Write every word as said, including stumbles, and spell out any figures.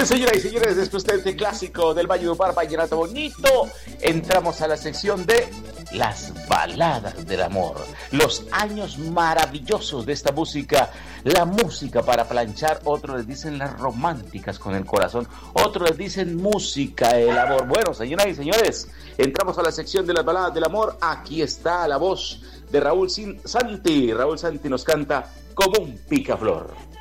Bien, señoras y señores, después de este clásico del Valledupar, Vallenato Bonito, entramos a la sección de las baladas del amor. Los años maravillosos de esta música, la música para planchar, otros les dicen las románticas con el corazón, otros les dicen música del amor. Bueno, señoras y señores, entramos a la sección de las baladas del amor. Aquí está la voz de Raúl Santi. Raúl Santi nos canta Como un picaflor.